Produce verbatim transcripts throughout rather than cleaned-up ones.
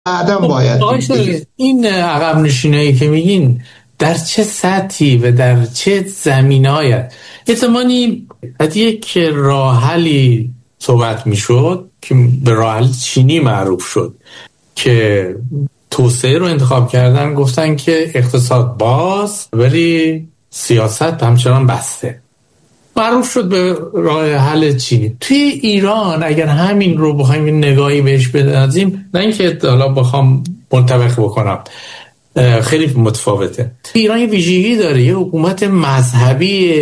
بعداً باید این عقب نشینایی که میگین در چه سطحی و در چه زمینه‌ای احتمالی از یک راه حلی صحبت میشد که به راه حل چینی معروف شد که توسعه رو انتخاب کردن، گفتن که اقتصاد باز ولی سیاست همچنان بسته، معروف شد به راه حل چینی. توی ایران اگر همین رو بخوایم نگاهی بهش بدازیم، نه اینکه حالا بخوام منطبق بکنم، خیلی متفاوته. ایران یه ویژگی داره، یه حکومت مذهبی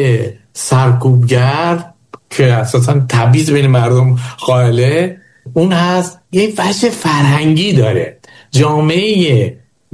سرکوبگر که اساساً تبعیض بین مردم قائله، اون هست. یه وجه فرهنگی داره، جامعه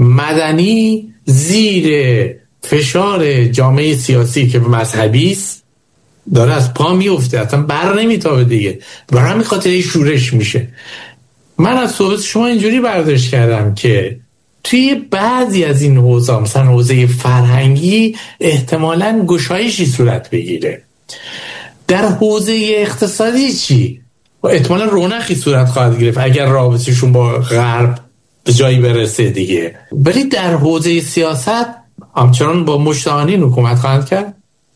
مدنی زیر فشار جامعه سیاسی که مذهبی است داره از پا میفته، اصلا بر نمیتابه دیگه، برای همین خاطر شورش میشه. من از صحبت شما اینجوری برداشت کردم که توی بعضی از این حوزه، مثلا حوزه فرهنگی، احتمالاً گشایشی صورت بگیره. در حوزه اقتصادی چی؟ احتمالاً رونقی صورت خواهد گرفت اگر رابطهشون با غرب به جایی برسه دیگه. ولی در حوزه سیاست همچنان با مشتانین حکومت خواهند کرد.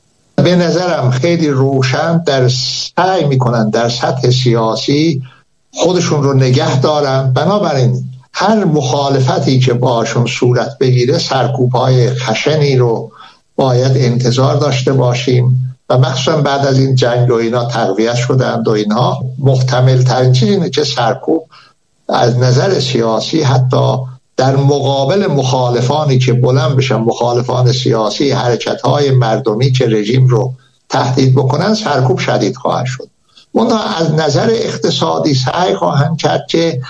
به نظرم خیلی روشن در سعی میکنن در سطح سیاسی خودشون رو نگه دارن، بنابراین هر مخالفتی که باشون صورت بگیره سرکوب‌های خشنی رو باید انتظار داشته باشیم و مخصوصا بعد از این جنگ و اینا تقویت شدند و اینها، محتمل ترین چیز اینه که سرکوب از نظر سیاسی حتی در مقابل مخالفانی که بلند بشن، مخالفان سیاسی، حرکت‌های مردمی که رژیم رو تهدید بکنن، سرکوب شدید خواهد شد. منتها از نظر اقتصادی سعی خواهند کرد که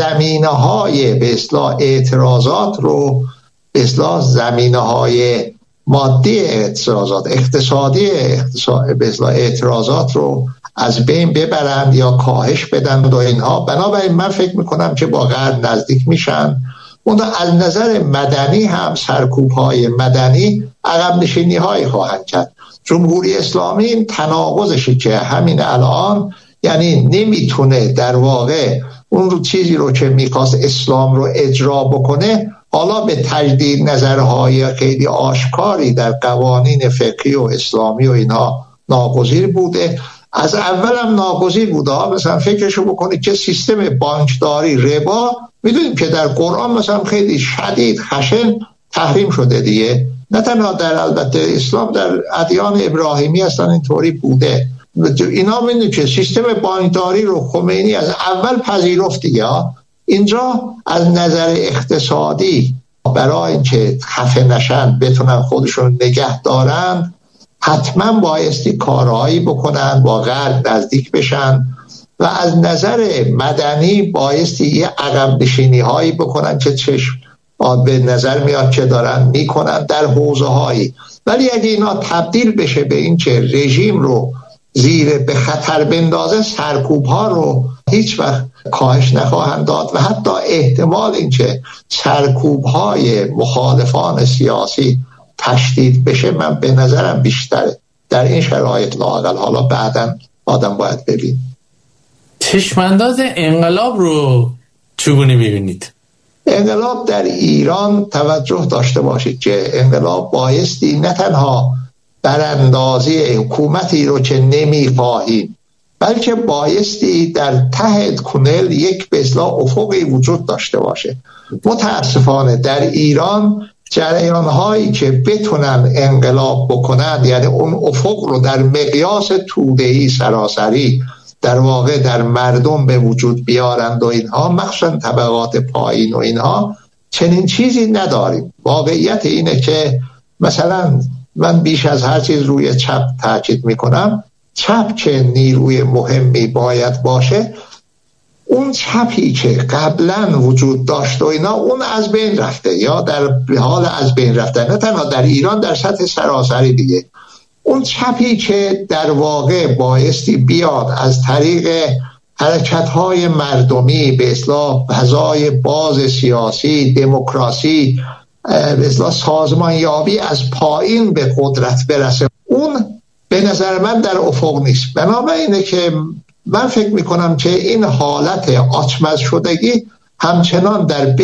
زمینه‌های به اصطلاح اعتراضات رو به اصطلاح زمینه‌های مادی اعتراضات، اقتصادی اقتصاد به اصطلاح اعتراضات رو از بین ببرند یا کاهش بدن و اینها. بنابراین من فکر میکنم که با غرب نزدیک میشن. اون از نظر مدنی هم سرکوب‌های مدنی عقب نشینی‌هایی خواهند کرد. جمهوری اسلامی این تناقضشه که همین الان یعنی نمیتونه در واقع اون رو چیزی رو که میخواست اسلام رو اجرا بکنه، حالا به تجدید نظرهای خیلی آشکاری در قوانین فقهی و اسلامی و اینها ناگزیر بوده. از اول هم ناگزیر بوده ها. مثلا فکرشو بکنید که سیستم بانکداری، ربا، میدونیم که در قرآن مثلا خیلی شدید خشن تحریم شده دیگه. نه تنها در البته اسلام، در ادیان ابراهیمی اصلا اینطوری بوده. اینا میدونیم که سیستم بانکداری رو خمینی از اول پذیرفت دیگه. اینجا از نظر اقتصادی برای اینکه خفه نشن، بتونن خودشون نگه دارن، حتما بایستی کارهایی بکنن، با غرب نزدیک بشن و از نظر مدنی بایستی یه عقب نشینی هایی بکنن که چشم به نظر میاد که دارن میکنن در حوزه هایی. ولی اگه اینا تبدیل بشه به این که رژیم رو زیر به خطر بندازه، سرکوب ها رو هیچ وقت کاهش نخواهند داد و حتی احتمال این که سرکوب های مخالفان سیاسی تشدید بشه من به نظرم بیشتره در این شرایط لااقل. حالا بعداً آدم باید ببین. چشمانداز انقلاب رو چگونه میبینید؟ انقلاب در ایران توجه داشته باشید که انقلاب بایستی نه تنها براندازی حکومتی رو که نمیخواهیم، بلکه بایستی در ته کنل یک به اصطلاح افقی وجود داشته باشه. متاسفانه در ایران جریان هایی که بتونن انقلاب بکنن، یعنی اون افق رو در مقیاس توده‌ای سراسری در واقع در مردم به وجود بیارند و اینها، مخصوصا طبقات پایین و اینها، چنین چیزی نداریم. واقعیت اینه که مثلا من بیش از هر چیز روی چپ تاکید میکنم. چپ که نیروی مهمی باید باشه، اون چپی که قبلا وجود داشت و اینا، اون از بین رفته یا در حال از بین رفته، نه تنها در ایران، در سطح سراسری دیگه. اون چپی که در واقع بایستی بیاد از طریق حرکت‌های مردمی به اصطلاح فضای باز سیاسی، دموکراسی، به اصطلاح سازمانیابی از پایین به قدرت برسه، اون به نظر من در افق نیست. بنابراینه که من فکر میکنم که این حالت آچمز شدگی همچنان در